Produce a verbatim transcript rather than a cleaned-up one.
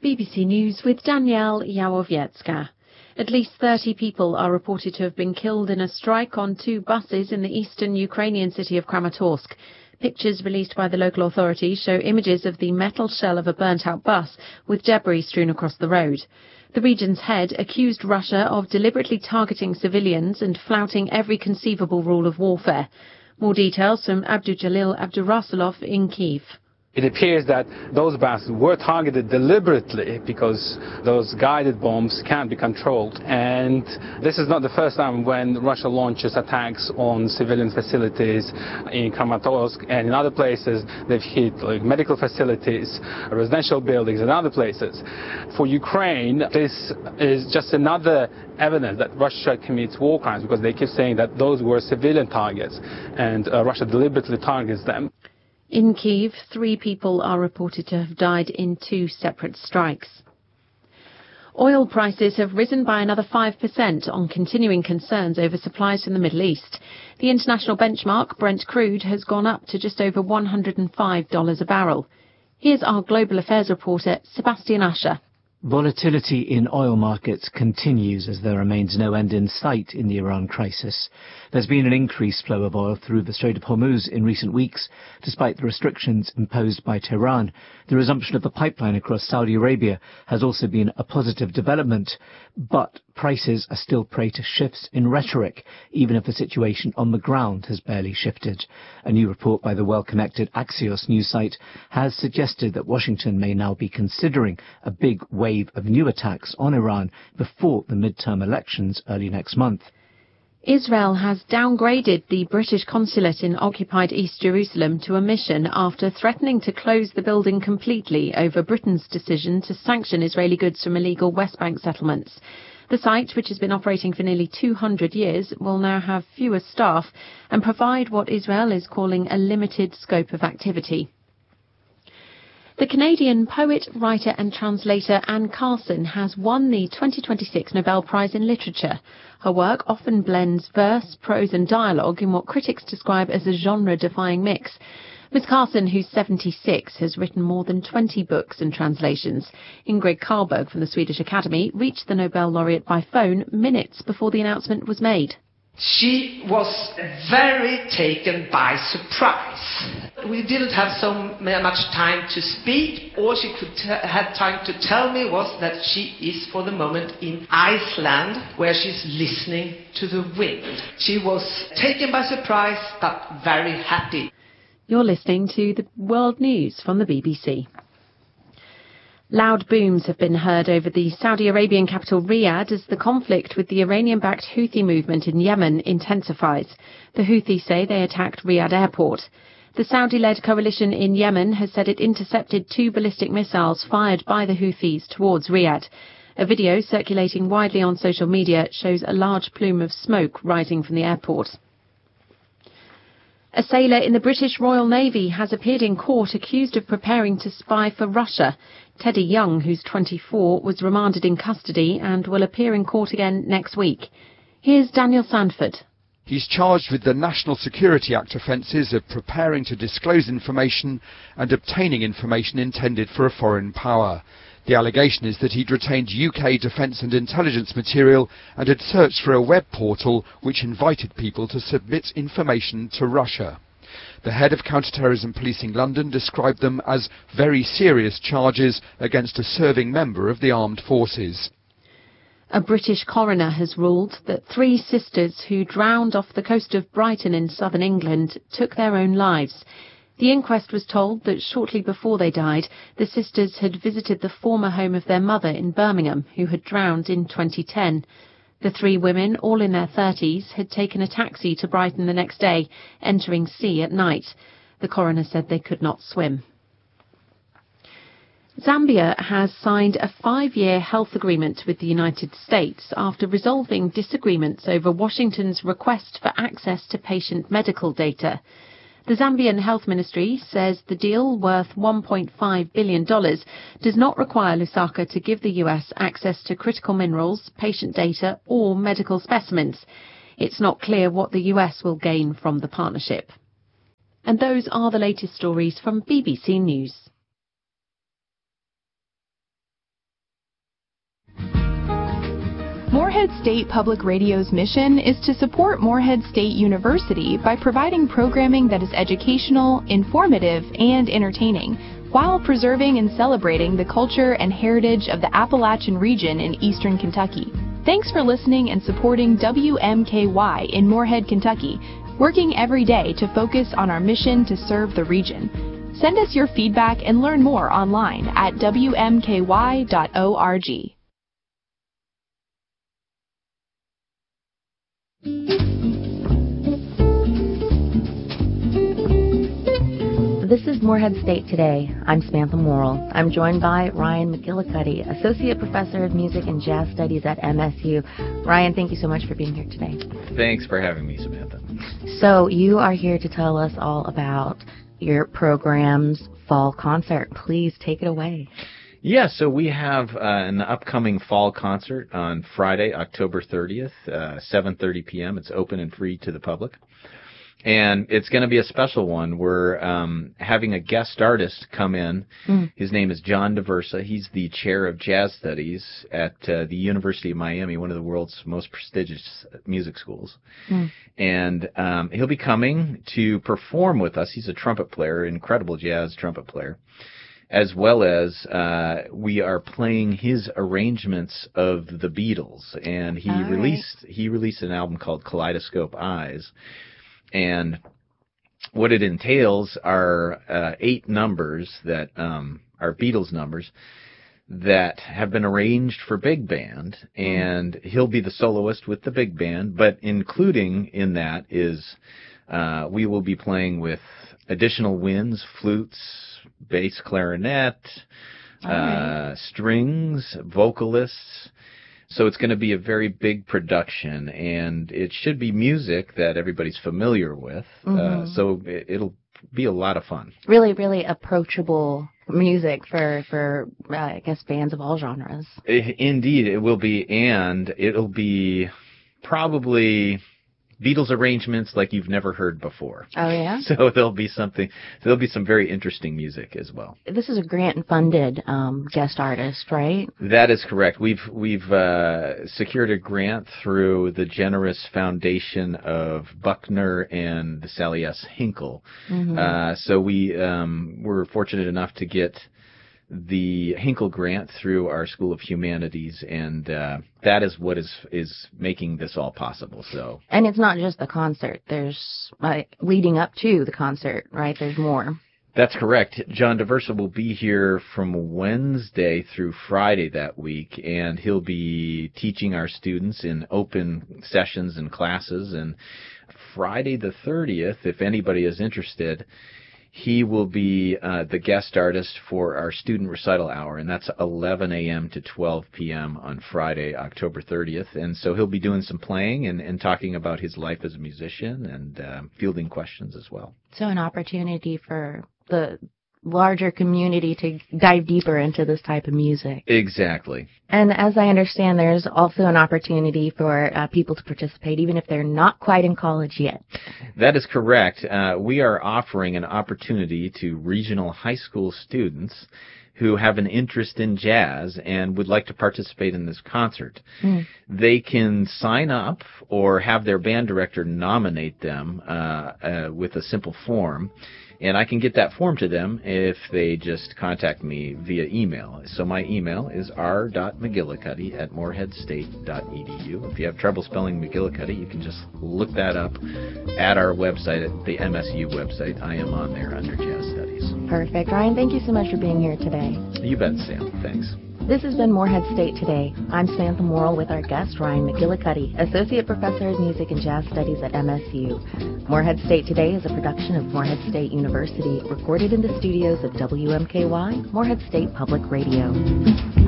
B B C News with Danielle Yawowiecka. At least thirty people are reported to have been killed in a strike on two buses in the eastern Ukrainian city of Kramatorsk. Pictures released by the local authorities show images of the metal shell of a burnt-out bus with debris strewn across the road. The region's head accused Russia of deliberately targeting civilians and flouting every conceivable rule of warfare. More details from Abdujalil Abdurasulov in Kyiv. It appears that those buses were targeted deliberately because those guided bombs can't be controlled. And this is not the first time when Russia launches attacks on civilian facilities in Kramatorsk and in other places. They've hit like, medical facilities, residential buildings and other places. For Ukraine, this is just another evidence that Russia commits war crimes because they keep saying that those were civilian targets and uh, Russia deliberately targets them. In Kyiv, three people are reported to have died in two separate strikes. Oil prices have risen by another five percent on continuing concerns over supplies from the Middle East. The international benchmark, Brent crude, has gone up to just over one hundred five dollars a barrel. Here's our global affairs reporter, Sebastian Usher. Volatility in oil markets continues as there remains no end in sight in the Iran crisis. There's been an increased flow of oil through the Strait of Hormuz in recent weeks, despite the restrictions imposed by Tehran. The resumption of the pipeline across Saudi Arabia has also been a positive development, but prices are still prey to shifts in rhetoric, even if the situation on the ground has barely shifted. A new report by the well-connected Axios news site has suggested that Washington may now be considering a big wave of new attacks on Iran before the midterm elections early next month. Israel has downgraded the British consulate in occupied East Jerusalem to a mission after threatening to close the building completely over Britain's decision to sanction Israeli goods from illegal West Bank settlements. The site, which has been operating for nearly two hundred years, will now have fewer staff and provide what Israel is calling a limited scope of activity. The Canadian poet, writer and translator Anne Carson has won the twenty twenty-six Nobel Prize in Literature. Her work often blends verse, prose and dialogue in what critics describe as a genre-defying mix. Miss Carson, who's seventy-six, has written more than twenty books and translations. Ingrid Carlberg from the Swedish Academy reached the Nobel laureate by phone minutes before the announcement was made. She was very taken by surprise. We didn't have so much time to speak. All she could t- had time to tell me was that she is for the moment in Iceland, where she's listening to the wind. She was taken by surprise, but very happy. You're listening to the World News from the B B C. Loud booms have been heard over the Saudi Arabian capital Riyadh as the conflict with the Iranian-backed Houthi movement in Yemen intensifies. The Houthis say they attacked Riyadh airport. The Saudi-led coalition in Yemen has said it intercepted two ballistic missiles fired by the Houthis towards Riyadh. A video circulating widely on social media shows a large plume of smoke rising from the airport. A sailor in the British Royal Navy has appeared in court accused of preparing to spy for Russia. Teddy Young, who's twenty-four, was remanded in custody and will appear in court again next week. Here's Daniel Sandford. He's charged with the National Security Act offences of preparing to disclose information and obtaining information intended for a foreign power. The allegation is that he'd retained U K defence and intelligence material and had searched for a web portal which invited people to submit information to Russia. The head of counter-terrorism policing London described them as very serious charges against a serving member of the armed forces. A British coroner has ruled that three sisters who drowned off the coast of Brighton in southern England took their own lives. The inquest was told that shortly before they died, the sisters had visited the former home of their mother in Birmingham, who had drowned in twenty ten. The three women, all in their thirties, had taken a taxi to Brighton the next day, entering sea at night. The coroner said they could not swim. Zambia has signed a five-year health agreement with the United States after resolving disagreements over Washington's request for access to patient medical data. The Zambian Health Ministry says the deal, worth one point five billion dollars, does not require Lusaka to give the U S access to critical minerals, patient data or medical specimens. It's not clear what the U S will gain from the partnership. And those are the latest stories from B B C News. Morehead State Public Radio's mission is to support Morehead State University by providing programming that is educational, informative, and entertaining, while preserving and celebrating the culture and heritage of the Appalachian region in eastern Kentucky. Thanks for listening and supporting W M K Y in Morehead, Kentucky, working every day to focus on our mission to serve the region. Send us your feedback and learn more online at W M K Y dot org. This is Morehead State Today. I'm Samantha Morrill. I'm joined by Ryan McGillicuddy, Associate Professor of Music and Jazz Studies at M S U. Ryan, thank you so much for being here today. Thanks for having me, Samantha. So you are here to tell us all about your program's fall concert. Please take it away. Yeah, so we have uh, an upcoming fall concert on Friday, October thirtieth, uh, seven thirty p.m. It's open and free to the public. And it's going to be a special one. We're um, having a guest artist come in. Mm. His name is John DeVersa. He's the chair of jazz studies at uh, the University of Miami, one of the world's most prestigious music schools. Mm. And um, he'll be coming to perform with us. He's a trumpet player, incredible jazz trumpet player, as well as uh, we are playing his arrangements of the Beatles. And he All released right. he released an album called Kaleidoscope Eyes. And what it entails are uh, eight numbers that um, are Beatles numbers that have been arranged for big band, and he'll be the soloist with the big band, but including in that is uh, we will be playing with additional winds, flutes, bass clarinet, uh, right. strings, vocalists. So it's going to be a very big production, and it should be music that everybody's familiar with. Mm-hmm. Uh, so it, it'll be a lot of fun. Really, really approachable music for, for uh, I guess, fans of all genres. Indeed, it will be, and it'll be probably Beatles arrangements like you've never heard before. Oh, yeah? So there'll be something, there'll be some very interesting music as well. This is a grant-funded um, guest artist, right? That is correct. We've we've uh, secured a grant through the generous foundation of Buckner and Sally S. Hinkle. Mm-hmm. Uh, so we um, were fortunate enough to get the Hinkle grant through our School of Humanities, and uh, that is what is is making this all possible. So, and it's not just the concert. There's uh, leading up to the concert, right? There's more. That's correct. John DeVersa will be here from Wednesday through Friday that week, and he'll be teaching our students in open sessions and classes. And Friday the thirtieth, if anybody is interested, he will be uh, the guest artist for our student recital hour, and that's eleven a.m. to twelve p.m. on Friday, October thirtieth. And so he'll be doing some playing and, and talking about his life as a musician and uh, fielding questions as well. So an opportunity for the larger community to dive deeper into this type of music. Exactly. And as I understand, there's also an opportunity for uh, people to participate, even if they're not quite in college yet. That is correct. Uh, we are offering an opportunity to regional high school students who have an interest in jazz and would like to participate in this concert. Mm. They can sign up or have their band director nominate them uh, uh, with a simple form. And I can get that form to them if they just contact me via email. So my email is r dot mcgillicuddy at morehead state dot e d u. If you have trouble spelling McGillicuddy, you can just look that up at our website, at the M S U website. I am on there under Jazz Studies. Perfect. Ryan, thank you so much for being here today. You bet, Sam. Thanks. This has been Morehead State Today. I'm Samantha Morrill with our guest, Ryan McGillicuddy, Associate Professor of Music and Jazz Studies at M S U. Morehead State Today is a production of Morehead State University, recorded in the studios of W M K Y, Morehead State Public Radio.